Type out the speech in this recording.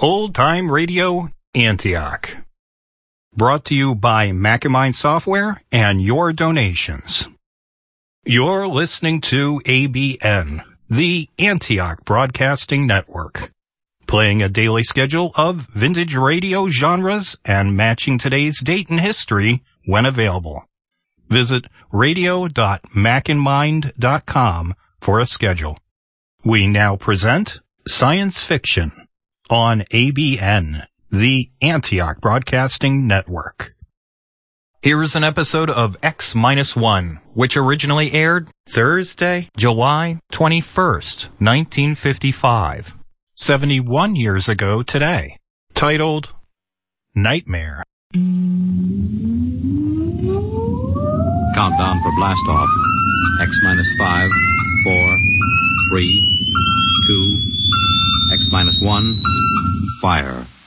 Old Time Radio Antioch. Brought to you by Macamind Software and your donations. You're listening to ABN, the Antioch Broadcasting Network, playing a daily schedule of vintage radio genres and matching today's date in history when available. Visit radio.macandmind.com for a schedule. We now present Science Fiction on ABN, the Antioch Broadcasting Network. Here is an episode of X-1, which originally aired Thursday, July 21st, 1955, 71 years ago today, titled Nightmare. Countdown for blast off. X-5, 4, 3, 2, X-1, fire.